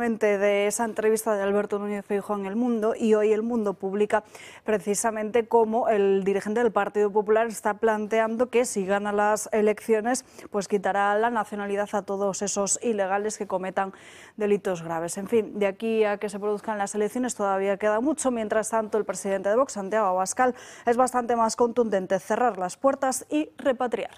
precisamente de esa entrevista de Alberto Núñez Feijóo en El Mundo, y hoy El Mundo publica precisamente cómo el dirigente del Partido Popular está planteando que si gana las elecciones, pues quitará la nacionalidad a todos esos ilegales que cometan delitos graves. En fin, de aquí a que se produzcan las elecciones todavía queda mucho. Mientras tanto, el presidente de Vox, Santiago Abascal, es bastante más contundente: cerrar las puertas y repatriar.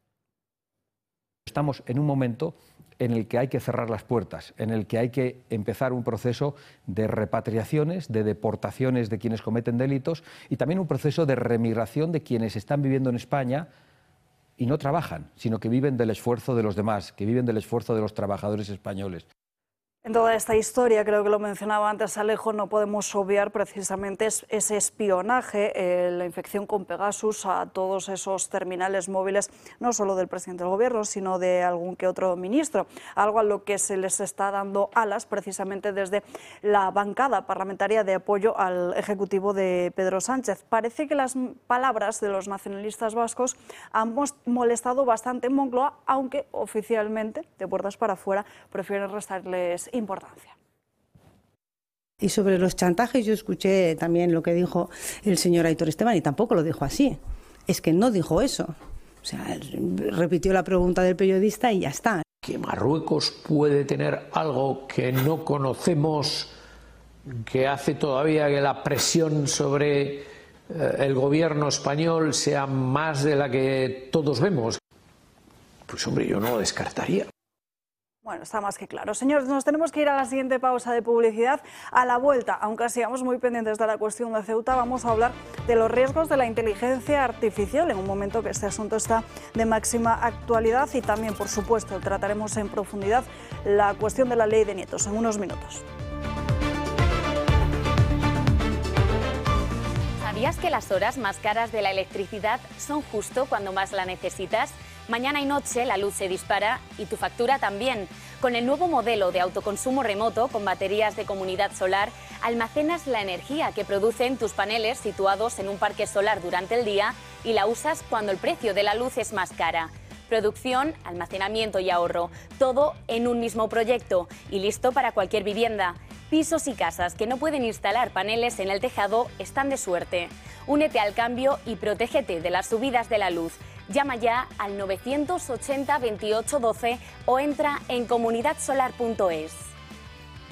Estamos en un momento en el que hay que cerrar las puertas, en el que hay que empezar un proceso de repatriaciones, de deportaciones de quienes cometen delitos y también un proceso de remigración de quienes están viviendo en España y no trabajan, sino que viven del esfuerzo de los demás, que viven del esfuerzo de los trabajadores españoles. En toda esta historia, creo que lo mencionaba antes Alejo, no podemos obviar precisamente ese espionaje, la infección con Pegasus a todos esos terminales móviles, no solo del presidente del Gobierno, sino de algún que otro ministro, algo a lo que se les está dando alas precisamente desde la bancada parlamentaria de apoyo al Ejecutivo de Pedro Sánchez. Parece que las palabras de los nacionalistas vascos han molestado bastante en Moncloa, aunque oficialmente, de puertas para afuera, prefieren restarles importancia. Y sobre los chantajes, yo escuché también lo que dijo el señor Aitor Esteban y tampoco lo dijo así. Es que no dijo eso. O sea, repitió la pregunta del periodista y ya está. Que Marruecos puede tener algo que no conocemos, que hace todavía que la presión sobre el gobierno español sea más de la que todos vemos. Pues hombre, yo no lo descartaría. Bueno, está más que claro. Señores, nos tenemos que ir a la siguiente pausa de publicidad. A la vuelta, aunque sigamos muy pendientes de la cuestión de Ceuta, vamos a hablar de los riesgos de la inteligencia artificial en un momento que este asunto está de máxima actualidad, y también, por supuesto, trataremos en profundidad la cuestión de la ley de nietos en unos minutos. ¿Sabías que las horas más caras de la electricidad son justo cuando más la necesitas? Mañana y noche la luz se dispara y tu factura también. Con el nuevo modelo de autoconsumo remoto con baterías de comunidad solar, almacenas la energía que producen tus paneles situados en un parque solar durante el día y la usas cuando el precio de la luz es más cara. Producción, almacenamiento y ahorro, todo en un mismo proyecto y listo para cualquier vivienda. Pisos y casas que no pueden instalar paneles en el tejado están de suerte. Únete al cambio y protégete de las subidas de la luz. Llama ya al 980 28 12 o entra en comunidadsolar.es.